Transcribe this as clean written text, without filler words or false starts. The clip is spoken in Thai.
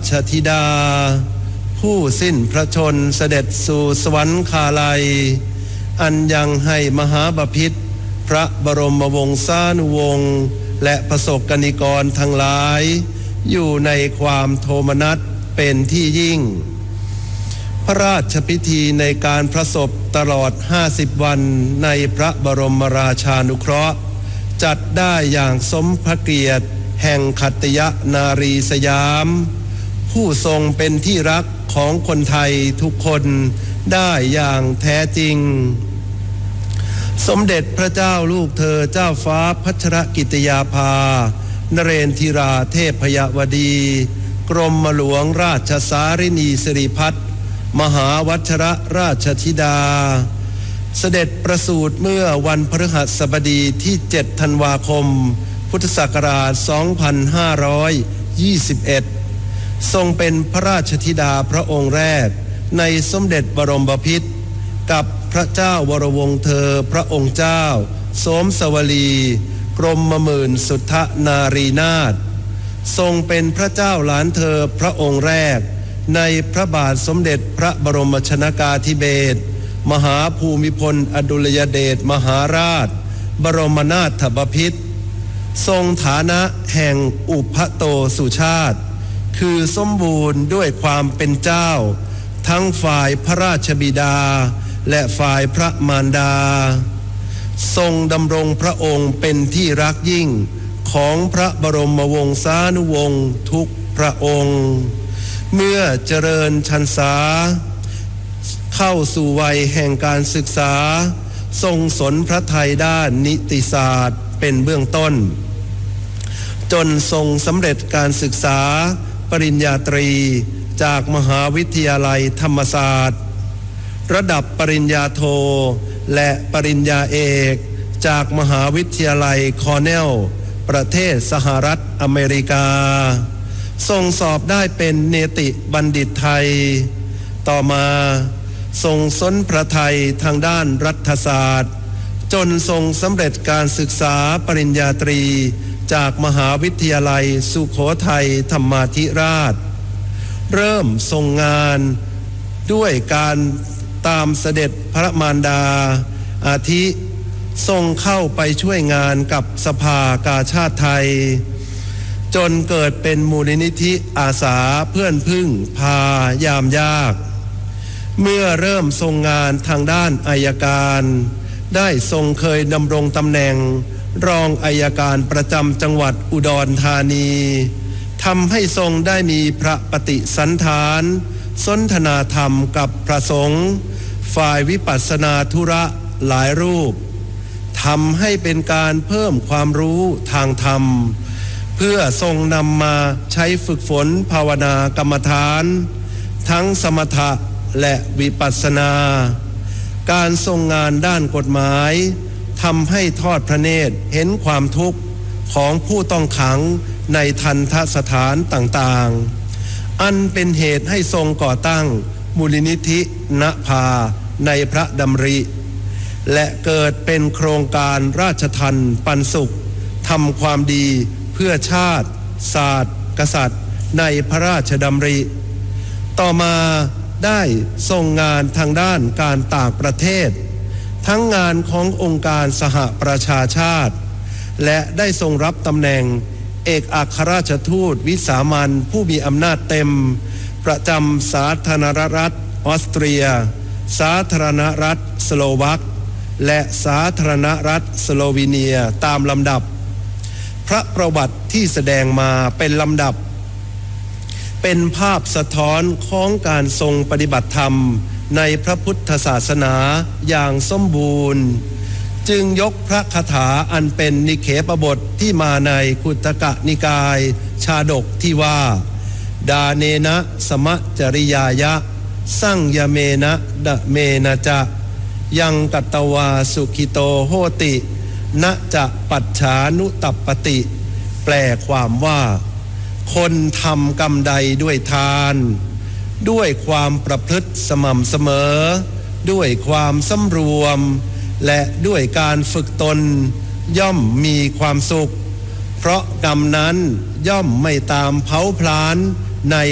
ชธิดาผู้สิ้นพระชนเสด็จสู่สวรรคาลัยอันยังให้มหาบพิตรพระบรมวงศานุวงศ์และประสบกนิกรทั้งหลายอยู่ในความโทมนัสเป็นที่ยิ่งพระราชพิธีในการประสบตลอด50วันในพระบรมราชานุเคราะห์จัดได้อย่างสมพระเกียรติแห่งขัตติยนารีสยามผู้ทรงเป็นที่รักของคนไทยทุกคนได้อย่างแท้จริงสมเด็จพระเจ้าลูกเธอเจ้าฟ้าพัชรกิติยาภานเรนทิราเทพยวดีกรมหลวงราชสารินีสิริพัฒน์มหาวัชรราชธิดาเสด็จประสูติเมื่อวันพฤหัสบดีที่7ธันวาคมพุทธศักราช2521ทรงเป็นพระราชธิดาพระองค์แรกในสมเด็จบรมบพิตรกับพระเจ้าวรวงศ์เธอพระองค์เจ้าโสมสวลีกรมหมื่นสุทธนารีนาถทรงเป็นพระเจ้าหลานเธอพระองค์แรกในพระบาทสมเด็จพระบรมชนกาธิเบศรมหาภูมิพลอดุลยเดชมหาราชบรมนาถบพิตรทรงฐานะแห่งอุปโตสุชาติคือสมบูรณ์ด้วยความเป็นเจ้าทั้งฝ่ายพระราชบิดาและฝ่ายพระมารดาทรงดำรงพระองค์เป็นที่รักยิ่งของพระบรมวงศานุวงศ์ทุกพระองค์เมื่อเจริญชันษาเข้าสู่วัยแห่งการศึกษาทรงสนพระทัยด้านนิติศาสตร์เป็นเบื้องต้นจนทรงสำเร็จการศึกษาปริญญาตรีจากมหาวิทยาลัยธรรมศาสตร์ระดับปริญญาโทและปริญญาเอกจากมหาวิทยาลัยคอร์เนลประเทศสหรัฐอเมริกาทรงสอบได้เป็นเนติบัณฑิตไทยต่อมาทรงสนพระทัยทางด้านรัฐศาสตร์จนทรงสำเร็จการศึกษาปริญญาตรีจากมหาวิทยาลัยสุโขทัยธรรมาธิราชเริ่มทรงงานด้วยการตามเสด็จพระมารดาอาทิทรงเข้าไปช่วยงานกับสภากาชาดไทยจนเกิดเป็นมูลนิธิอาสาเพื่อนพึ่งพายามยากเมื่อเริ่มทรงงานทางด้านอัยการได้ทรงเคยดำรงตำแหน่งรองอัยการประจำจังหวัดอุดรธานีทำให้ทรงได้มีพระปฏิสันถานสนทนาธรรมกับพระสงฆ์ฝ่ายวิปัสสนาธุระหลายรูปทำให้เป็นการเพิ่มความรู้ทางธรรมเพื่อทรงนำมาใช้ฝึกฝนภาวนากรรมฐานทั้งสมถะและวิปัสสนาการทรงงานด้านกฎหมายทำให้ทอดพระเนตรเห็นความทุกข์ของผู้ต้องขังในทัณฑสถานต่างๆอันเป็นเหตุให้ทรงก่อตั้งมูลนิธิณภาในพระดำริและเกิดเป็นโครงการราชทัณฑ์ปันสุขทำความดีเพื่อชาติศาสตร์กษัตริย์ในพระราชดำริต่อมาได้ทรงงานทางด้านการต่างประเทศทั้งงานขององค์การสหประชาชาติและได้ทรงรับตำแหน่งเอกอัครราชทูตวิสามัญผู้มีอำนาจเต็มประจำสาธารณรัฐออสเตรียสาธารณรัฐสโลวักและสาธารณรัฐสโลวีเนียตามลำดับพระประวัติที่แสดงมาเป็นลำดับเป็นภาพสะท้อนของการทรงปฏิบัติธรรมในพระพุทธศาสนาอย่างสมบูรณ์จึงยกพระคาถาอันเป็นนิเขปบทที่มาในคุตกนิกายชาดกที่ว่าดาเนนะสมะจริยายะสั่งยเมนะดะเมนะจะยังกัตตวาสุขิโตโหตินะจะปัจฉานุตัปปติแปลความว่าคนทำกรรมใดด้วยทานด้วยความประพฤติสม่ำเสมอด้วยความสำรวมและด้วยการฝึกตนย่อมมีความสุขเพราะกรรมนั้นย่อมไม่ตามเผาผลาญใน